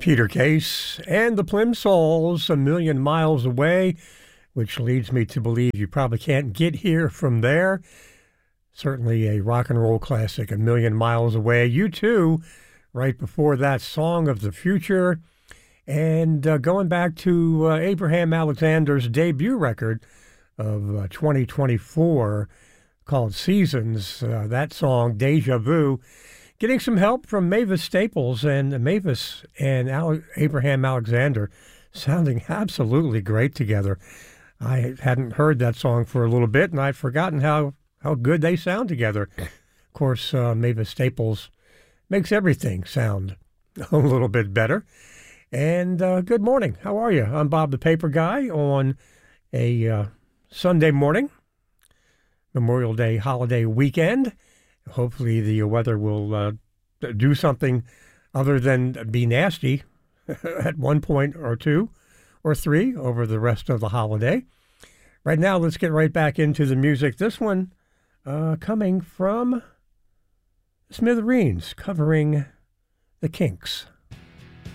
Peter Case and the Plimsolls, A Million Miles Away, which leads me to believe you probably can't get here from there. Certainly a rock and roll classic, A Million Miles Away. U2, right before that, Song of the Future. And going back to Abraham Alexander's debut record of 2024 called Seasons, that song, Deja Vu. Getting some help from Mavis Staples, and Mavis and Abraham Alexander sounding absolutely great together. I hadn't heard that song for a little bit, and I'd forgotten how good they sound together. Of course, Mavis Staples makes everything sound a little bit better. And good morning. How are you? I'm Bob the Paper Guy on a Sunday morning, Memorial Day holiday weekend. Hopefully the weather will do something other than be nasty at one point or two or three over the rest of the holiday. Right now, let's get right back into the music. This one coming from Smithereens, covering the Kinks.